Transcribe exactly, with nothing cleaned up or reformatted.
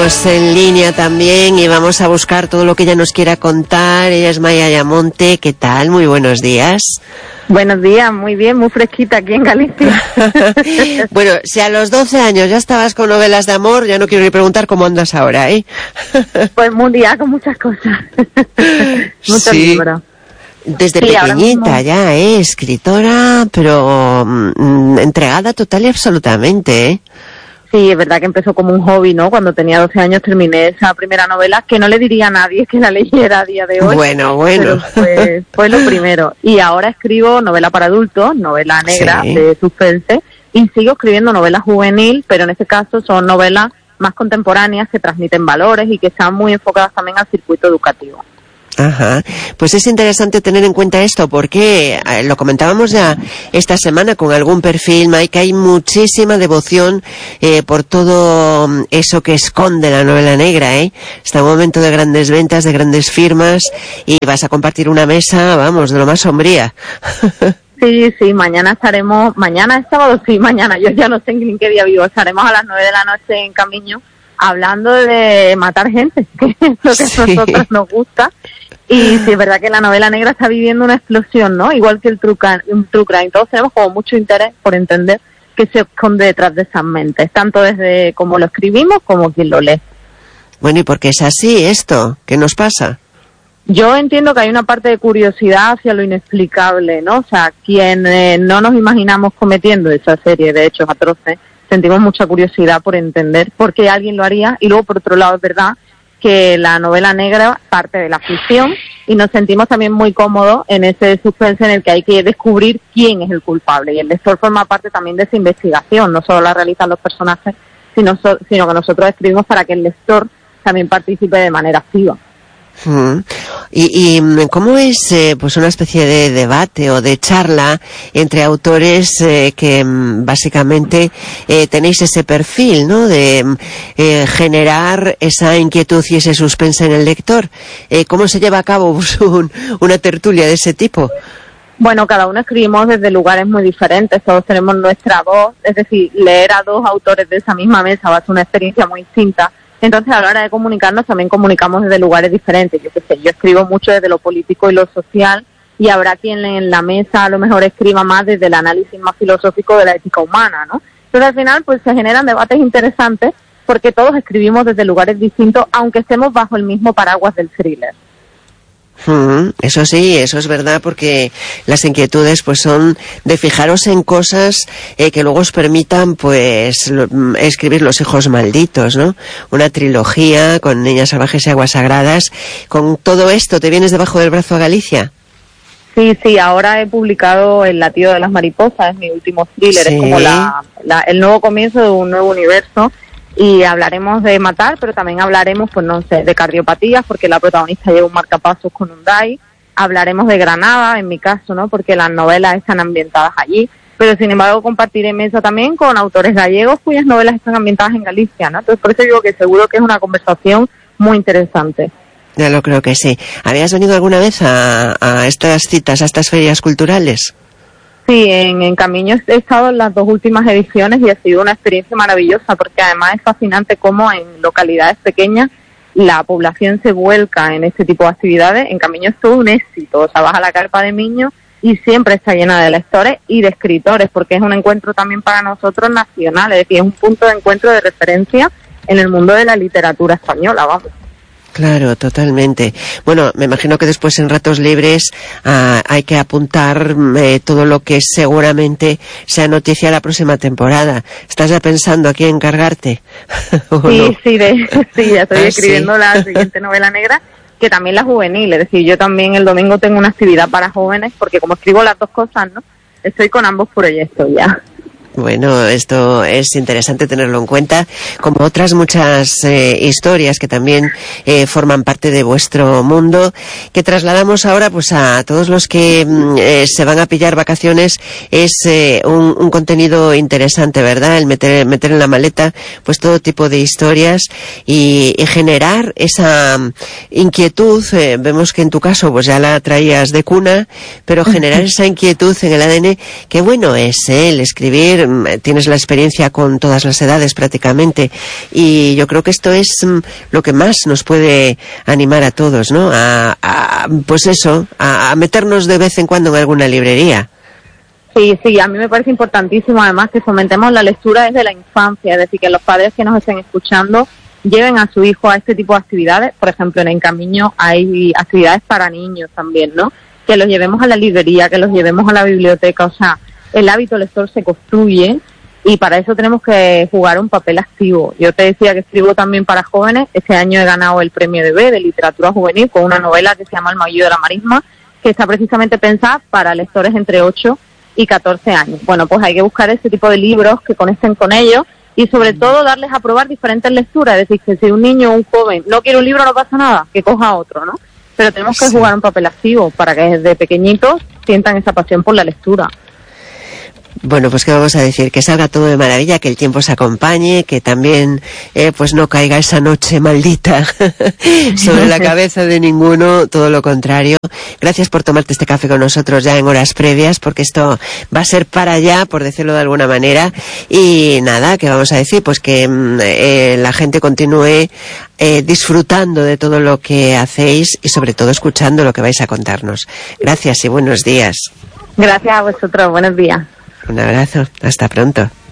tenemos en línea también y vamos a buscar todo lo que ella nos quiera contar. Ella es Maya Ayamonte. ¿Qué tal? Muy buenos días. Buenos días, muy bien, muy fresquita aquí en Galicia. Bueno, si a los doce años ya estabas con novelas de amor, ya no quiero ni preguntar cómo andas ahora, ¿eh? Pues muy liada con muchas cosas. Muchos sí. libros. Desde sí, pequeñita ya, ¿eh? Escritora, pero mm, entregada total y absolutamente, ¿eh? Sí, es verdad que empezó como un hobby, ¿no? Cuando tenía doce años terminé esa primera novela, que no le diría a nadie que la leyera a día de hoy. Bueno, bueno. Fue, fue lo primero. Y ahora escribo novela para adultos, novela negra, sí, de suspense, y sigo escribiendo novela juvenil, pero en este caso son novelas más contemporáneas que transmiten valores y que están muy enfocadas también al circuito educativo. Ajá, pues es interesante tener en cuenta esto porque eh, lo comentábamos ya esta semana con algún perfil, Mike, que hay muchísima devoción eh, por todo eso que esconde la novela negra, ¿eh? Está en un momento de grandes ventas, de grandes firmas y vas a compartir una mesa, vamos, de lo más sombría. Sí, sí, mañana estaremos, mañana es sábado, sí, mañana, yo ya no sé en qué día vivo, estaremos a las nueve de la noche en Camino hablando de matar gente, que es lo que sí. a nosotros nos gusta. Y sí, es verdad que la novela negra está viviendo una explosión, ¿no? Igual que el true crime. Todos tenemos como mucho interés por entender qué se esconde detrás de esas mentes, tanto desde cómo lo escribimos como quien lo lee. Bueno, ¿y por qué es así esto? ¿Qué nos pasa? Yo entiendo que hay una parte de curiosidad hacia lo inexplicable, ¿no? O sea, quienes no nos imaginamos cometiendo esa serie de hechos atroces, sentimos mucha curiosidad por entender por qué alguien lo haría. Y luego, por otro lado, es verdad que la novela negra parte de la ficción y nos sentimos también muy cómodos en ese suspense en el que hay que descubrir quién es el culpable, y el lector forma parte también de esa investigación, no solo la realizan los personajes, sino, so, sino que nosotros escribimos para que el lector también participe de manera activa. Hmm. ¿Y, y cómo es eh, pues una especie de debate o de charla entre autores eh, que básicamente eh, tenéis ese perfil, ¿no? De eh, generar esa inquietud y ese suspense en el lector? Eh, ¿Cómo se lleva a cabo pues, un, una tertulia de ese tipo? Bueno, cada uno escribimos desde lugares muy diferentes, todos tenemos nuestra voz, es decir, leer a dos autores de esa misma mesa va a ser una experiencia muy distinta. Entonces, a la hora de comunicarnos, también comunicamos desde lugares diferentes. Yo qué sé, yo escribo mucho desde lo político y lo social, y habrá quien en la mesa a lo mejor escriba más desde el análisis más filosófico de la ética humana, ¿no? Entonces, al final, pues se generan debates interesantes porque todos escribimos desde lugares distintos, aunque estemos bajo el mismo paraguas del thriller. Mm, eso sí, eso es verdad, porque las inquietudes pues son de fijaros en cosas eh, que luego os permitan pues lo, escribir Los hijos malditos, ¿no? Una trilogía con Niñas salvajes y aguas sagradas. Con todo esto, ¿te vienes debajo del brazo a Galicia? Sí, sí, ahora he publicado El latido de las mariposas, es mi último thriller, sí. Es como la, la, el nuevo comienzo de un nuevo universo. Y hablaremos de matar, pero también hablaremos, pues no sé, de cardiopatías, porque la protagonista lleva un marcapasos con un D A I. Hablaremos de Granada, en mi caso, ¿no? Porque las novelas están ambientadas allí. Pero, sin embargo, compartiré mesa también con autores gallegos cuyas novelas están ambientadas en Galicia, ¿no? Entonces, por eso digo que seguro que es una conversación muy interesante. Ya lo creo que sí. ¿Habías venido alguna vez a, a estas citas, a estas ferias culturales? Sí, en, en Camino he estado en las dos últimas ediciones y ha sido una experiencia maravillosa, porque además es fascinante cómo en localidades pequeñas la población se vuelca en este tipo de actividades. En Camino es todo un éxito, o sea, vas a la carpa de Miño y siempre está llena de lectores y de escritores, porque es un encuentro también para nosotros nacional, es decir, es un punto de encuentro de referencia en el mundo de la literatura española, vamos. Claro, totalmente. Bueno, me imagino que después en ratos libres uh, hay que apuntar eh, todo lo que seguramente sea noticia la próxima temporada. ¿Estás ya pensando a quién encargarte? Sí, no? sí, de, sí, ya estoy ¿Ah, escribiendo sí? la siguiente novela negra, que también la juvenil, es decir, yo también el domingo tengo una actividad para jóvenes, porque como escribo las dos cosas, ¿no? Estoy con ambos proyectos ya. Bueno, esto es interesante tenerlo en cuenta, como otras muchas eh, historias que también eh, forman parte de vuestro mundo, que trasladamos ahora pues a todos los que eh, se van a pillar vacaciones. Es eh, un, un contenido interesante, ¿verdad? El meter, meter en la maleta pues todo tipo de historias y, y generar esa inquietud. Eh, vemos que en tu caso pues ya la traías de cuna, pero generar esa inquietud en el A D N, qué bueno es, ¿eh? El escribir decir, tienes la experiencia con todas las edades prácticamente, y yo creo que esto es lo que más nos puede animar a todos, ¿no? A, a pues eso, a, a meternos de vez en cuando en alguna librería. Sí, sí, a mí me parece importantísimo además que fomentemos la lectura desde la infancia, es decir, que los padres que nos estén escuchando lleven a su hijo a este tipo de actividades. Por ejemplo, en Encamiño hay actividades para niños también, ¿no? Que los llevemos a la librería, que los llevemos a la biblioteca, o sea, el hábito lector se construye y para eso tenemos que jugar un papel activo. Yo te decía que escribo también para jóvenes, este año he ganado el premio de B de literatura juvenil con una novela que se llama El maullido de la marisma, que está precisamente pensada para lectores entre ocho y catorce años. Bueno, pues hay que buscar ese tipo de libros que conecten con ellos y sobre todo darles a probar diferentes lecturas, es decir, que si un niño o un joven no quiere un libro no pasa nada, que coja otro, ¿no? Pero tenemos que sí. jugar un papel activo para que desde pequeñitos sientan esa pasión por la lectura. Bueno, pues qué vamos a decir, que salga todo de maravilla, que el tiempo se acompañe, que también eh, pues no caiga esa noche maldita sobre la cabeza de ninguno, todo lo contrario. Gracias por tomarte este café con nosotros ya en horas previas, porque esto va a ser para allá, por decirlo de alguna manera. Y nada, ¿qué vamos a decir? Pues que eh, la gente continúe eh, disfrutando de todo lo que hacéis y sobre todo escuchando lo que vais a contarnos. Gracias y buenos días. Gracias a vosotros, buenos días. Un abrazo, hasta pronto.